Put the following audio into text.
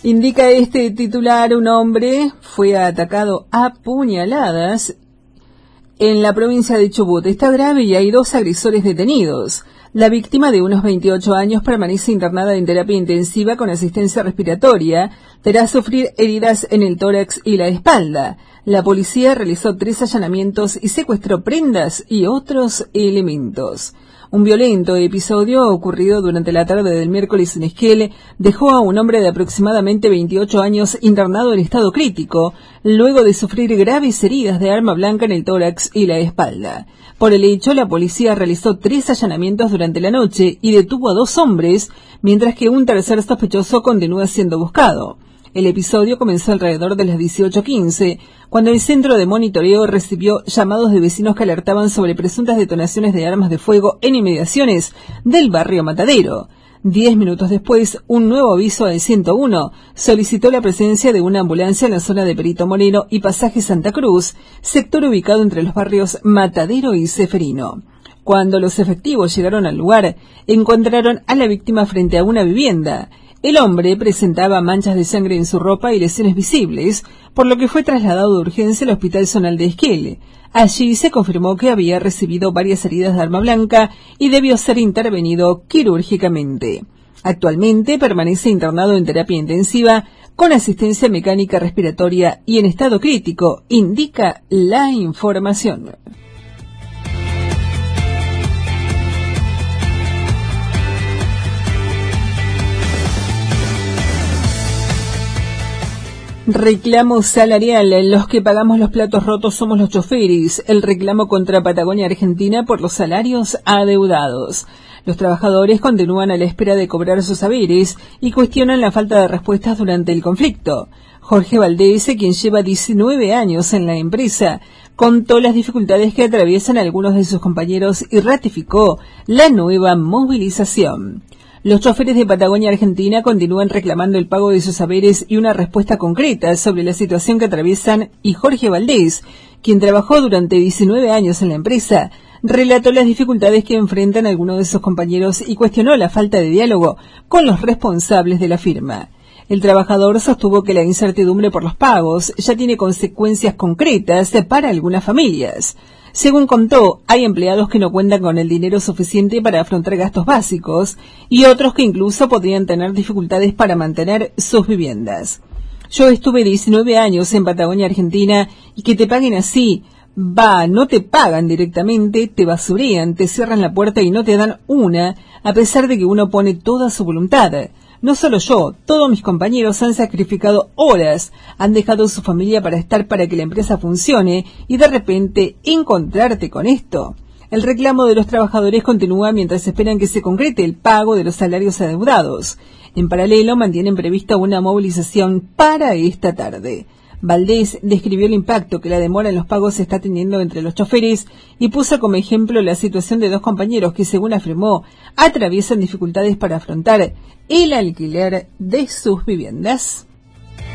Indica este titular, un hombre fue atacado a puñaladas en la provincia de Chubut. Está grave y hay 2 agresores detenidos. La víctima, de unos 28 años, permanece internada en terapia intensiva con asistencia respiratoria tras sufrir heridas en el tórax y la espalda. La policía realizó 3 allanamientos y secuestró prendas y otros elementos. Un violento episodio ocurrido durante la tarde del miércoles en Esquel dejó a un hombre de aproximadamente 28 años internado en estado crítico, luego de sufrir graves heridas de arma blanca en el tórax y la espalda. Por el hecho, la policía realizó 3 allanamientos durante la noche y detuvo a 2 hombres, mientras que un tercer sospechoso continúa siendo buscado. El episodio comenzó alrededor de las 18:15, cuando el centro de monitoreo recibió llamados de vecinos que alertaban sobre presuntas detonaciones de armas de fuego en inmediaciones del barrio Matadero. 10 minutos después, un nuevo aviso al 101 solicitó la presencia de una ambulancia en la zona de Perito Moreno y Pasaje Santa Cruz, sector ubicado entre los barrios Matadero y Ceferino. Cuando los efectivos llegaron al lugar, encontraron a la víctima frente a una vivienda. El hombre presentaba manchas de sangre en su ropa y lesiones visibles, por lo que fue trasladado de urgencia al Hospital Zonal de Esquel. Allí se confirmó que había recibido varias heridas de arma blanca y debió ser intervenido quirúrgicamente. Actualmente permanece internado en terapia intensiva con asistencia mecánica respiratoria y en estado crítico, indica la información. Reclamo salarial. Los que pagamos los platos rotos somos los choferes. El reclamo contra Patagonia Argentina por los salarios adeudados. Los trabajadores continúan a la espera de cobrar sus haberes y cuestionan la falta de respuestas durante el conflicto. Jorge Valdés, quien lleva 19 años en la empresa, contó las dificultades que atraviesan algunos de sus compañeros y ratificó la nueva movilización. Los choferes de Patagonia Argentina continúan reclamando el pago de sus haberes y una respuesta concreta sobre la situación que atraviesan, y Jorge Valdés, quien trabajó durante 19 años en la empresa, relató las dificultades que enfrentan algunos de sus compañeros y cuestionó la falta de diálogo con los responsables de la firma. El trabajador sostuvo que la incertidumbre por los pagos ya tiene consecuencias concretas para algunas familias. Según contó, hay empleados que no cuentan con el dinero suficiente para afrontar gastos básicos y otros que incluso podrían tener dificultades para mantener sus viviendas. Yo estuve 19 años en Patagonia Argentina y que te paguen así, no te pagan directamente, te basurean, te cierran la puerta y no te dan una, a pesar de que uno pone toda su voluntad. No solo yo, todos mis compañeros han sacrificado horas, han dejado su familia para estar para que la empresa funcione y de repente encontrarte con esto. El reclamo de los trabajadores continúa mientras esperan que se concrete el pago de los salarios adeudados. En paralelo, mantienen prevista una movilización para esta tarde. Valdés describió el impacto que la demora en los pagos está teniendo entre los choferes y puso como ejemplo la situación de 2 compañeros que, según afirmó, atraviesan dificultades para afrontar el alquiler de sus viviendas.